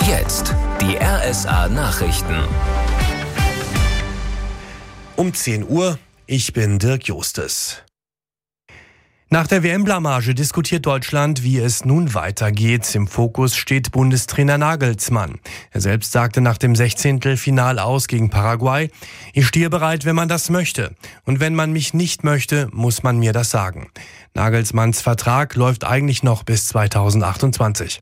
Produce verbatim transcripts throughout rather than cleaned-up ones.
Jetzt die R S A-Nachrichten. Um zehn Uhr, ich bin Dirk Justes. Nach der W M-Blamage diskutiert Deutschland, wie es nun weitergeht. Im Fokus steht Bundestrainer Nagelsmann. Er selbst sagte nach dem Sechzehntelfinal aus gegen Paraguay: Ich stehe bereit, wenn man das möchte. Und wenn man mich nicht möchte, muss man mir das sagen. Nagelsmanns Vertrag läuft eigentlich noch bis zweitausendachtundzwanzig.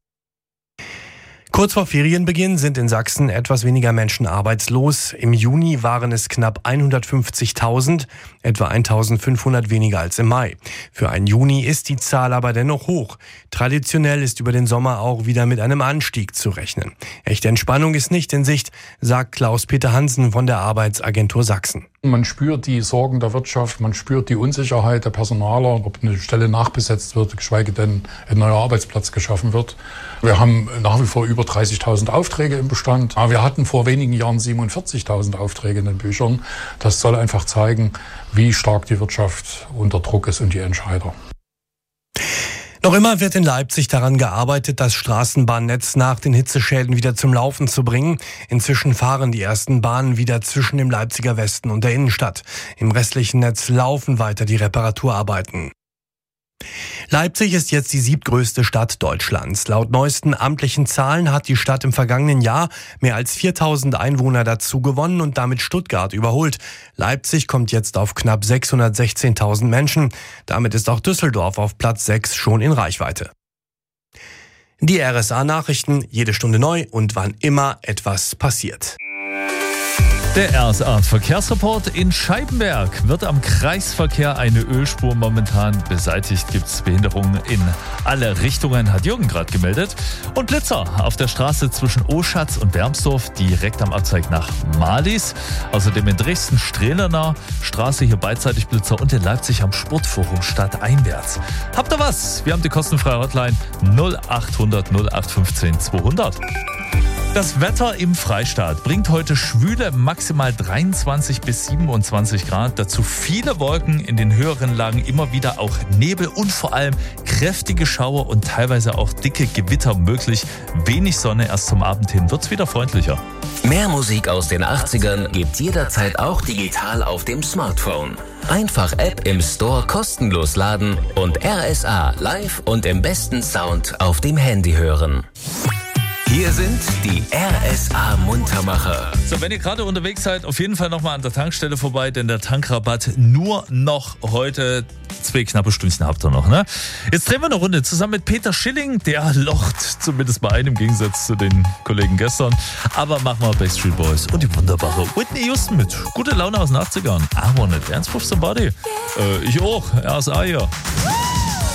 Kurz vor Ferienbeginn sind in Sachsen etwas weniger Menschen arbeitslos. Im Juni waren es knapp hundertfünfzigtausend, etwa eintausendfünfhundert weniger als im Mai. Für einen Juni ist die Zahl aber dennoch hoch. Traditionell ist über den Sommer auch wieder mit einem Anstieg zu rechnen. Echte Entspannung ist nicht in Sicht, sagt Klaus-Peter Hansen von der Arbeitsagentur Sachsen. Man spürt die Sorgen der Wirtschaft, man spürt die Unsicherheit der Personaler, ob eine Stelle nachbesetzt wird, geschweige denn ein neuer Arbeitsplatz geschaffen wird. Wir haben nach wie vor über dreißigtausend Aufträge im Bestand. Aber wir hatten vor wenigen Jahren siebenundvierzigtausend Aufträge in den Büchern. Das soll einfach zeigen, wie stark die Wirtschaft unter Druck ist und die Entscheider. Noch immer wird in Leipzig daran gearbeitet, das Straßenbahnnetz nach den Hitzeschäden wieder zum Laufen zu bringen. Inzwischen fahren die ersten Bahnen wieder zwischen dem Leipziger Westen und der Innenstadt. Im restlichen Netz laufen weiter die Reparaturarbeiten. Leipzig ist jetzt die siebtgrößte Stadt Deutschlands. Laut neuesten amtlichen Zahlen hat die Stadt im vergangenen Jahr mehr als viertausend Einwohner dazu gewonnen und damit Stuttgart überholt. Leipzig kommt jetzt auf knapp sechshundertsechzehntausend Menschen. Damit ist auch Düsseldorf auf Platz sechs schon in Reichweite. Die R S A-Nachrichten, jede Stunde neu und wann immer etwas passiert. Der R S A-Verkehrsreport in Scheibenberg. Wird am Kreisverkehr eine Ölspur momentan beseitigt, gibt es Behinderungen in alle Richtungen, hat Jürgen gerade gemeldet. Und Blitzer auf der Straße zwischen Oschatz und Bermsdorf, direkt am Abzweig nach Malis. Außerdem in Dresden Strehlener Straße, hier beidseitig Blitzer, und in Leipzig am Sportforum stadteinwärts. Habt ihr was? Wir haben die kostenfreie Hotline null achthundert null acht fünfzehn zweihundert. Das Wetter im Freistaat bringt heute schwüle maximal dreiundzwanzig bis siebenundzwanzig Grad. Dazu viele Wolken, in den höheren Lagen immer wieder auch Nebel und vor allem kräftige Schauer und teilweise auch dicke Gewitter möglich. Wenig Sonne, erst zum Abend hin wird's wieder freundlicher. Mehr Musik aus den achtzigern gibt's jederzeit auch digital auf dem Smartphone. Einfach App im Store kostenlos laden und R S A live und im besten Sound auf dem Handy hören. Hier sind die R S A-Muntermacher. So, wenn ihr gerade unterwegs seid, auf jeden Fall nochmal an der Tankstelle vorbei, denn der Tankrabatt nur noch heute. Zwei knappe Stündchen habt ihr noch, ne? Jetzt drehen wir eine Runde zusammen mit Peter Schilling. Der locht zumindest bei einem, im Gegensatz zu den Kollegen gestern. Aber machen wir Backstreet Boys und die wunderbare Whitney Houston mit. Gute Laune aus den achtzigern. I wanna dance with somebody. Äh, ich auch. R S A hier.